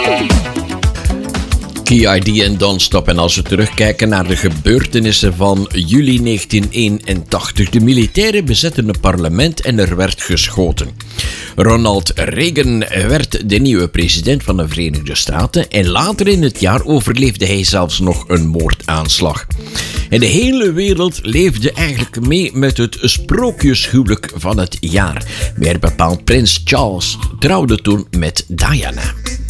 KID en Don't Stop. En als we terugkijken naar de gebeurtenissen van juli 1981. De militairen bezetten het parlement en er werd geschoten. Ronald Reagan werd de nieuwe president van de Verenigde Staten en later in het jaar overleefde hij zelfs nog een moordaanslag. En de hele wereld leefde eigenlijk mee met het sprookjeshuwelijk van het jaar. Meer bepaald prins Charles trouwde toen met Diana.